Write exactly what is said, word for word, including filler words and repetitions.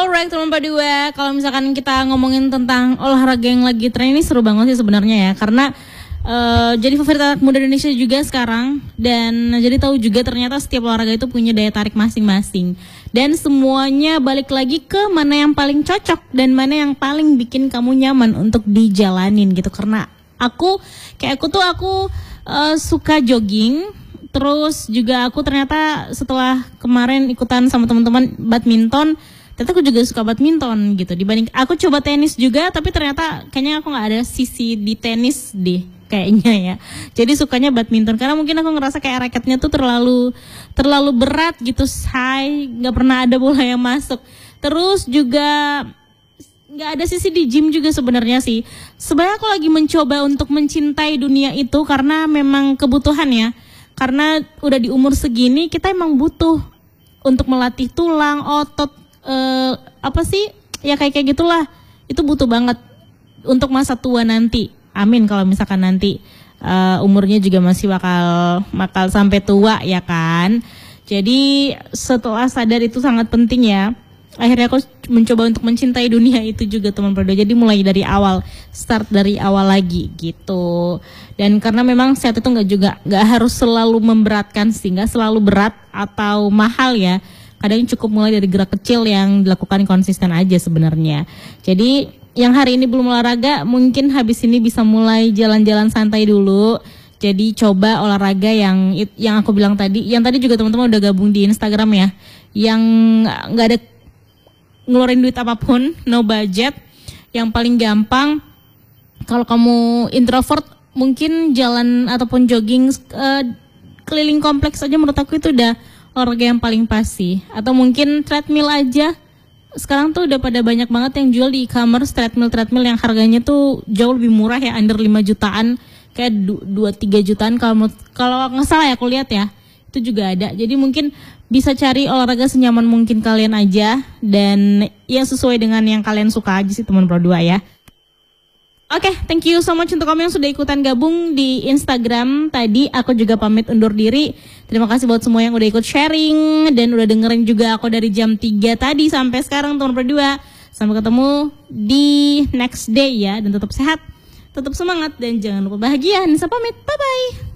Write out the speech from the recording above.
Alright teman berdua, kalau misalkan kita ngomongin tentang olahraga yang lagi tren ini seru banget sih sebenarnya ya, karena uh, jadi favorit anak muda Indonesia juga sekarang, dan jadi tahu juga ternyata setiap olahraga itu punya daya tarik masing-masing, dan semuanya balik lagi ke mana yang paling cocok dan mana yang paling bikin kamu nyaman untuk dijalanin gitu. Karena aku kayak aku tuh aku uh, suka jogging. Terus juga aku ternyata setelah kemarin ikutan sama teman-teman badminton, ternyata aku juga suka badminton gitu. Dibanding aku coba tenis juga, tapi ternyata kayaknya aku nggak ada sisi di tenis deh kayaknya ya. Jadi sukanya badminton karena mungkin aku ngerasa kayak raketnya tuh terlalu terlalu berat gitu, say, nggak pernah ada bola yang masuk. Terus juga nggak ada sisi di gym juga sebenarnya sih. Sebenarnya aku lagi mencoba untuk mencintai dunia itu karena memang kebutuhan ya. Karena udah di umur segini kita emang butuh untuk melatih tulang, otot, eh, apa sih, ya kayak kayak gitulah. Itu butuh banget untuk masa tua nanti. Amin kalau misalkan nanti uh, umurnya juga masih bakal bakal sampai tua ya kan. Jadi setelah sadar itu sangat penting ya, akhirnya aku mencoba untuk mencintai dunia itu juga teman berdua. Jadi mulai dari awal, start dari awal lagi gitu. Dan karena memang sehat itu nggak juga nggak harus selalu memberatkan sih, nggak selalu berat atau mahal ya. Kadang cukup mulai dari gerak kecil yang dilakukan konsisten aja sebenarnya. Jadi yang hari ini belum olahraga, mungkin habis ini bisa mulai jalan-jalan santai dulu. Jadi coba olahraga yang yang aku bilang tadi, yang tadi juga teman-teman udah gabung di Instagram ya, yang nggak ada ngeluarin duit apapun, no budget, yang paling gampang. Kalau kamu introvert, mungkin jalan ataupun jogging uh, keliling kompleks aja menurut aku itu udah olahraga yang paling pasti. Atau mungkin treadmill aja. Sekarang tuh udah pada banyak banget yang jual di e-commerce treadmill-treadmill yang harganya tuh jauh lebih murah ya, under lima jutaan, kayak dua tiga jutaan kalau kalau nggak salah ya aku lihat ya. Itu juga ada. Jadi mungkin bisa cari olahraga senyaman mungkin kalian aja, dan ya sesuai dengan yang kalian suka aja sih teman berdua ya. Oke, okay, thank you so much untuk kamu yang sudah ikutan gabung di Instagram tadi. Aku juga pamit undur diri. Terima kasih buat semua yang udah ikut sharing dan udah dengerin juga aku dari jam tiga tadi sampai sekarang teman berdua. Sampai ketemu di next day ya, dan tetap sehat, tetap semangat, dan jangan lupa bahagia. Nisa pamit, bye bye.